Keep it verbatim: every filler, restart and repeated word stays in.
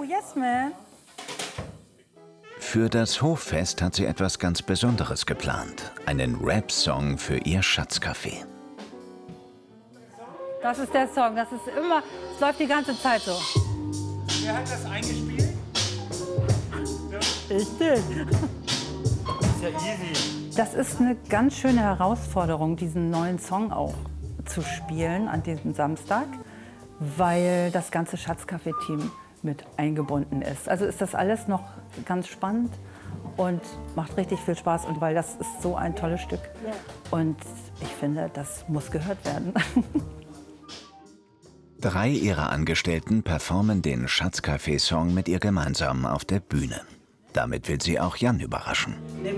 yes, man. Für das Hoffest hat sie etwas ganz Besonderes geplant. Einen Rap-Song für ihr Schatzcafé. Das ist der Song, das ist immer, es läuft die ganze Zeit so. Wer hat das eingespielt? Ich nicht. Das ist ja easy. Das ist eine ganz schöne Herausforderung, diesen neuen Song auch zu spielen an diesem Samstag, weil das ganze Schatzcafé-Team mit eingebunden ist. Also ist das alles noch ganz spannend und macht richtig viel Spaß und weil das ist so ein tolles Stück und ich finde, das muss gehört werden. Drei ihrer Angestellten performen den Schatzcafé-Song mit ihr gemeinsam auf der Bühne. Damit will sie auch Jan überraschen.